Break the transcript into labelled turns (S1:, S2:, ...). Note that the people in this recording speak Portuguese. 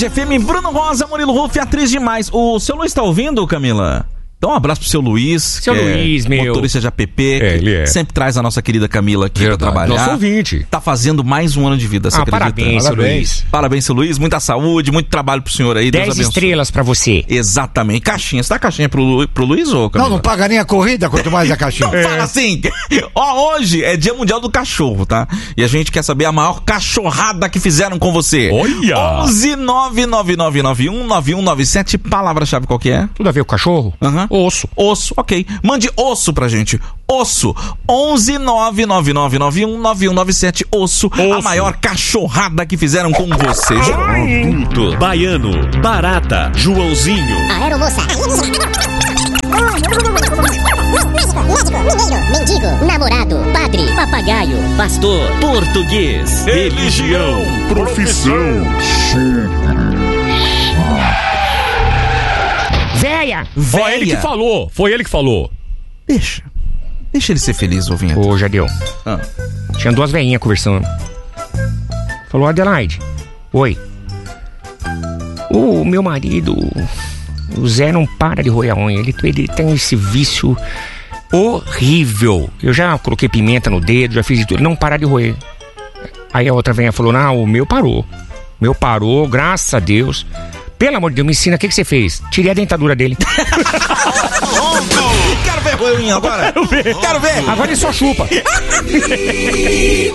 S1: Band FM, Bruno Rosa, Murilo Ruff, atriz demais. O seu Luiz tá ouvindo, Camila? Então um abraço pro seu Luiz.
S2: Seu Luiz, meu.
S1: Motorista de app.
S2: Ele é.
S1: Sempre traz a nossa querida Camila aqui pra trabalhar.
S2: Nosso ouvinte.
S1: Tá fazendo mais um ano de vida, você acredita?
S2: Parabéns, seu Luiz.
S1: Parabéns, seu Luiz. Muita saúde, muito trabalho pro senhor aí.
S2: 10 estrelas pra você.
S1: Exatamente. Caixinha. Você dá caixinha pro Luiz ou Camila?
S3: Não paga nem a corrida, quanto mais a caixinha.
S1: Não fala assim. Ó, hoje é Dia Mundial do Cachorro, tá? E a gente quer saber a maior cachorrada que fizeram com você.
S2: Olha!
S1: 11999919197. Palavra-chave qual que é?
S2: Tudo a ver com cachorro?
S1: Osso. Osso, ok. Mande osso pra gente. Osso. 11999919197. Osso. A maior cachorrada que fizeram com você.
S4: Adulto, baiano, barata, Joãozinho.
S5: Aeromoça. Médico, mineiro, mendigo, namorado, padre, papagaio, pastor,
S4: Português, religião,
S6: profissão.
S2: Véia! Foi ele que falou. Foi ele que falou.
S1: Deixa ele ser feliz, ouvindo.
S2: Ô, Jadeu. Tinha duas veinhas conversando. Falou, Adelaide. Oi. O meu marido, o Zé, não para de roer a unha. Ele tem esse vício horrível. Eu já coloquei pimenta no dedo, já fiz de tudo. Ele não para de roer. Aí a outra veinha falou, não, o meu parou. O meu parou, graças a Deus. Pelo amor de Deus, me ensina o que você fez. Tirei a dentadura dele.
S1: Quero ver roer unha agora. Quero ver.
S2: Agora ele só chupa.